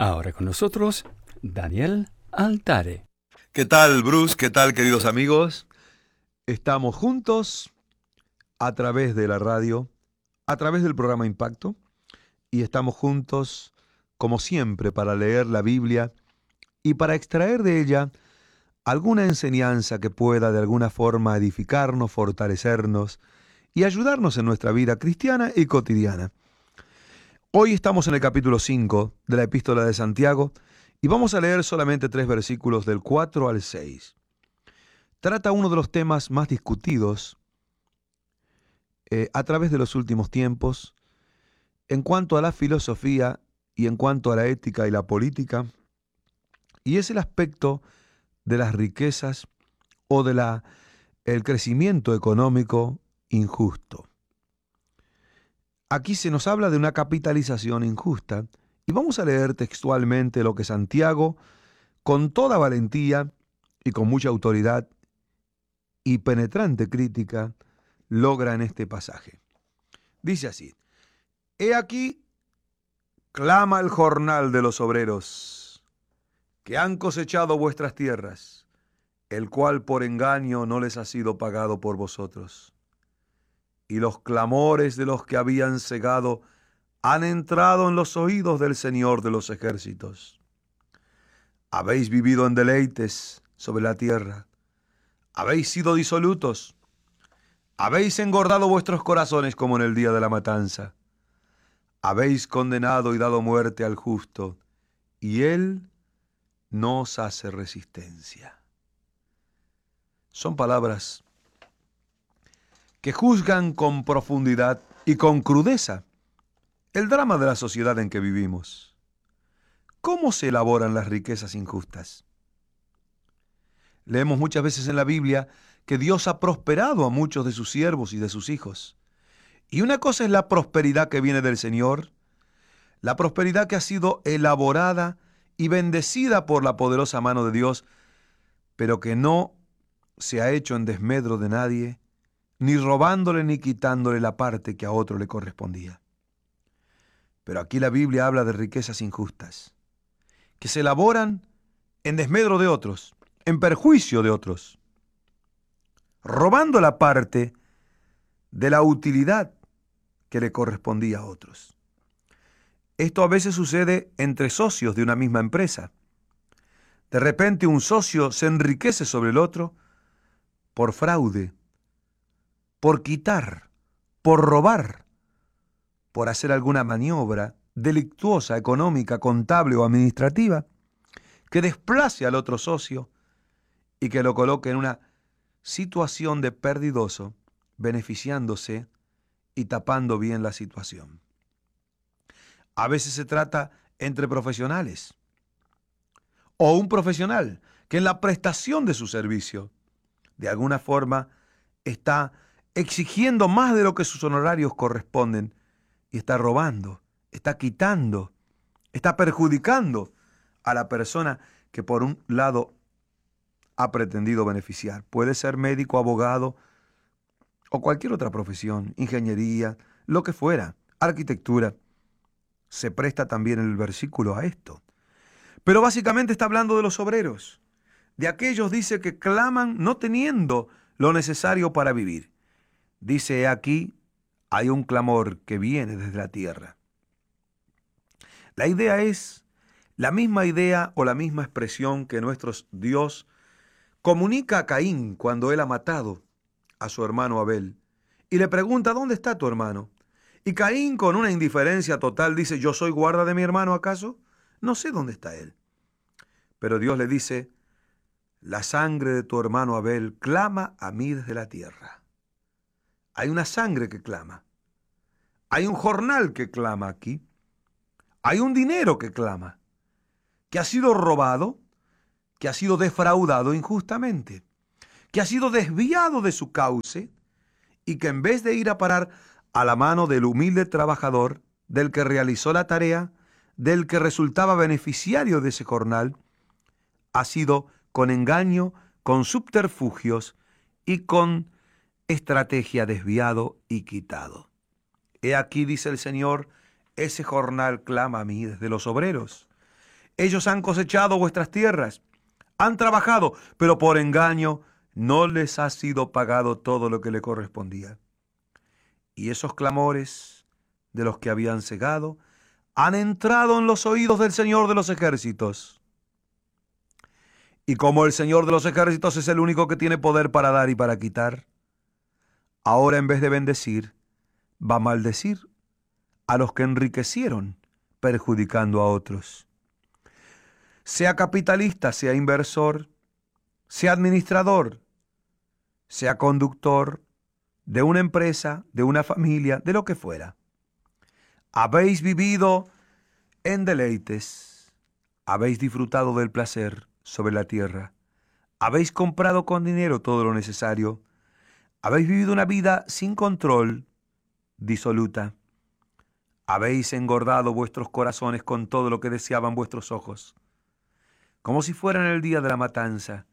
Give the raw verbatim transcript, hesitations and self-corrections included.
Ahora con nosotros, Daniel Altare. ¿Qué tal, Bruce? ¿Qué tal, queridos amigos? Estamos juntos a través de la radio, a través del programa Impacto, y estamos juntos, como siempre, para leer la Biblia y para extraer de ella alguna enseñanza que pueda de alguna forma edificarnos, fortalecernos y ayudarnos en nuestra vida cristiana y cotidiana. Hoy estamos en el capítulo cinco de la Epístola de Santiago y vamos a leer solamente tres versículos del cuatro al seis. Trata uno de los temas más discutidos eh, a través de los últimos tiempos en cuanto a la filosofía y en cuanto a la ética y la política, y es el aspecto de las riquezas o de la, el crecimiento económico injusto. Aquí se nos habla de una capitalización injusta y vamos a leer textualmente lo que Santiago, con toda valentía y con mucha autoridad y penetrante crítica, logra en este pasaje. Dice así: He aquí, clama el jornal de los obreros, que han cosechado vuestras tierras, el cual por engaño no les ha sido pagado por vosotros. Y los clamores de los que habían segado han entrado en los oídos del Señor de los ejércitos. Habéis vivido en deleites sobre la tierra, habéis sido disolutos, habéis engordado vuestros corazones como en el día de la matanza. Habéis condenado y dado muerte al justo, y él no os hace resistencia. Son palabras que juzgan con profundidad y con crudeza el drama de la sociedad en que vivimos. ¿Cómo se elaboran las riquezas injustas? Leemos muchas veces en la Biblia que Dios ha prosperado a muchos de sus siervos y de sus hijos. Y una cosa es la prosperidad que viene del Señor, la prosperidad que ha sido elaborada y bendecida por la poderosa mano de Dios, pero que no se ha hecho en desmedro de nadie, ni robándole ni quitándole la parte que a otro le correspondía. Pero aquí la Biblia habla de riquezas injustas, que se elaboran en desmedro de otros, en perjuicio de otros, robando la parte de la utilidad que le correspondía a otros. Esto a veces sucede entre socios de una misma empresa. De repente un socio se enriquece sobre el otro por fraude, por quitar, por robar, por hacer alguna maniobra delictuosa, económica, contable o administrativa, que desplace al otro socio y que lo coloque en una situación de perdidoso, beneficiándose y tapando bien la situación. A veces se trata entre profesionales, o un profesional que en la prestación de su servicio, de alguna forma, está exigiendo más de lo que sus honorarios corresponden y está robando, está quitando, está perjudicando a la persona que por un lado ha pretendido beneficiar. Puede ser médico, abogado o cualquier otra profesión, ingeniería, lo que fuera, arquitectura. Se presta también el versículo a esto. Pero básicamente está hablando de los obreros, de aquellos, dice, que claman no teniendo lo necesario para vivir. Dice aquí, hay un clamor que viene desde la tierra. La idea es la misma idea o la misma expresión que nuestro Dios comunica a Caín cuando él ha matado a su hermano Abel y le pregunta: ¿dónde está tu hermano? Y Caín, con una indiferencia total, dice: ¿yo soy guarda de mi hermano acaso? No sé dónde está él. Pero Dios le dice: la sangre de tu hermano Abel clama a mí desde la tierra. Hay una sangre que clama. Hay un jornal que clama aquí. Hay un dinero que clama, que ha sido robado, que ha sido defraudado injustamente, que ha sido desviado de su cauce y que en vez de ir a parar a la mano del humilde trabajador, del que realizó la tarea, del que resultaba beneficiario de ese jornal, ha sido con engaño, con subterfugios y con estrategia desviado y quitado. He aquí, dice el Señor, ese jornal clama a mí desde los obreros. Ellos han cosechado vuestras tierras, han trabajado, pero por engaño no les ha sido pagado todo lo que le correspondía. Y esos clamores de los que habían cegado han entrado en los oídos del Señor de los ejércitos. Y como el Señor de los ejércitos es el único que tiene poder para dar y para quitar, ahora en vez de bendecir, va a maldecir a los que enriquecieron, perjudicando a otros. Sea capitalista, sea inversor, sea administrador, sea conductor de una empresa, de una familia, de lo que fuera. Habéis vivido en deleites, habéis disfrutado del placer sobre la tierra, habéis comprado con dinero todo lo necesario, habéis vivido una vida sin control, disoluta, habéis engordado vuestros corazones con todo lo que deseaban vuestros ojos, como si fuera en el día de la matanza,